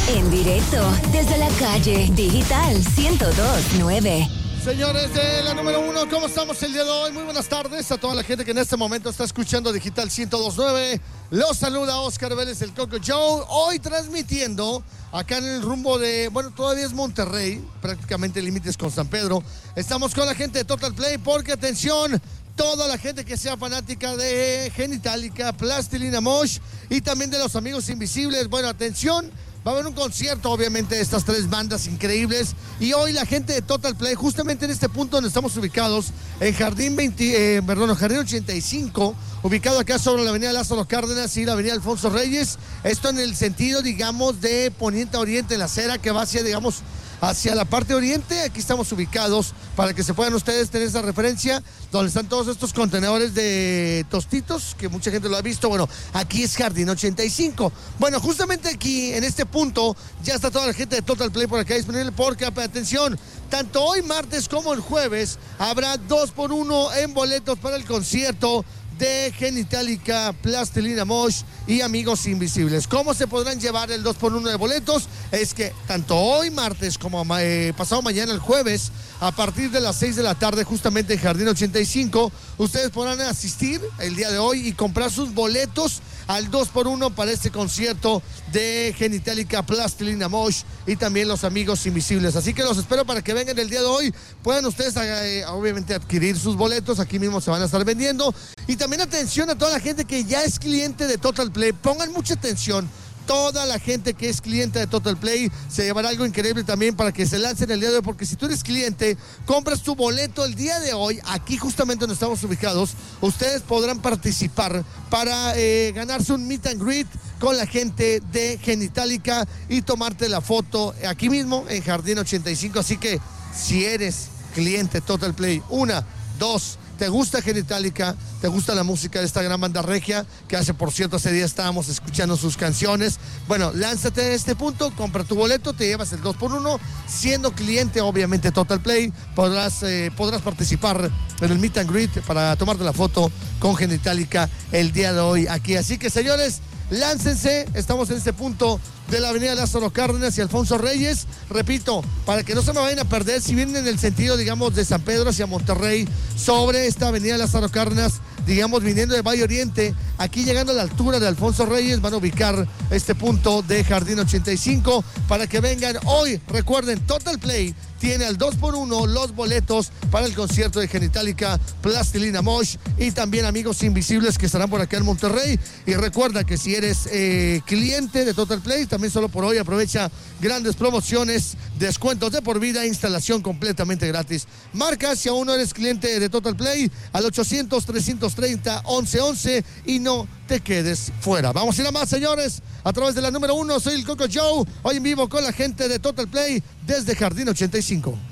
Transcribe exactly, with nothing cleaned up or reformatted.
En directo desde la calle Digital ciento dos punto nueve. Señores de la número uno, ¿cómo estamos el día de hoy? Muy buenas tardes a toda la gente que en este momento está escuchando Digital ciento dos punto nueve. Los saluda Oscar Vélez, el Coco Joe. Hoy transmitiendo acá en el rumbo de, bueno, todavía es Monterrey, prácticamente límites con San Pedro. Estamos con la gente de Total Play porque, atención, toda la gente que sea fanática de Genitalica, Plastilina Mosh y también de los Amigos Invisibles. Bueno, atención. Va a haber un concierto, obviamente, de estas tres bandas increíbles. Y hoy la gente de Total Play, justamente en este punto donde estamos ubicados, en Jardín veinte, eh, perdón, Jardín ochenta y cinco, ubicado acá sobre la avenida Lázaro Cárdenas y la avenida Alfonso Reyes. Esto en el sentido, digamos, de poniente a oriente, en la acera que va hacia, digamos, hacia la parte oriente. Aquí estamos ubicados para que se puedan ustedes tener esa referencia, donde están todos estos contenedores de tostitos, que mucha gente lo ha visto. Bueno, aquí es Jardín ochenta y cinco. Bueno, justamente aquí, en este punto, ya está toda la gente de Total Play por acá disponible, porque, atención, tanto hoy martes como el jueves habrá dos por uno en boletos para el concierto de Genitalica, Plastilina Mosh y Amigos Invisibles. ¿Cómo se podrán llevar el dos por uno de boletos? Es que tanto hoy martes como eh, pasado mañana el jueves, a partir de las seis de la tarde, justamente en Jardín ochenta y cinco, ustedes podrán asistir el día de hoy y comprar sus boletos al dos por uno para este concierto de Genitalica, Plastilina Mosh y también los Amigos Invisibles. Así que los espero para que vengan el día de hoy. Puedan ustedes eh, obviamente adquirir sus boletos, aquí mismo se van a estar vendiendo. Y también atención a toda la gente que ya es cliente de Total Play, pongan mucha atención. Toda la gente que es cliente de Total Play se llevará algo increíble también para que se lancen el día de hoy, porque si tú eres cliente, compras tu boleto el día de hoy, aquí justamente donde estamos ubicados, ustedes podrán participar para eh, ganarse un meet and greet con la gente de Genitalica y tomarte la foto aquí mismo en Jardín ochenta y cinco. Así que si eres cliente Total Play, una, dos, ¿te gusta Genitalica? ¿Te gusta la música de esta gran banda regia? Que hace, por cierto, ese día estábamos escuchando sus canciones. Bueno, lánzate a este punto, compra tu boleto, te llevas el dos por uno. Siendo cliente, obviamente, Total Play, podrás, eh, podrás participar en el meet and greet para tomarte la foto con Genitalica el día de hoy aquí. Así que, señores, láncense. Estamos en este punto de la avenida Lázaro Cárdenas y Alfonso Reyes. Repito, para que no se me vayan a perder, si vienen en el sentido, digamos, de San Pedro hacia Monterrey, sobre esta avenida Lázaro Cárdenas, digamos, viniendo de Valle Oriente, aquí llegando a la altura de Alfonso Reyes, van a ubicar este punto de Jardín ochenta y cinco para que vengan hoy. Recuerden, Total Play tiene al dos por uno los boletos para el concierto de Genitalica, Plastilina Mosh y también Amigos Invisibles, que estarán por acá en Monterrey. Y recuerda que si eres eh, cliente de Total Play, también solo por hoy aprovecha grandes promociones, descuentos de por vida, instalación completamente gratis. Marca si aún no eres cliente de Total Play al ochocientos, trescientos treinta, once once y no te quedes fuera. Vamos a ir a más, señores, a través de la número uno. Soy el Coco Joe, hoy en vivo con la gente de Total Play desde Jardín ochenta y cinco.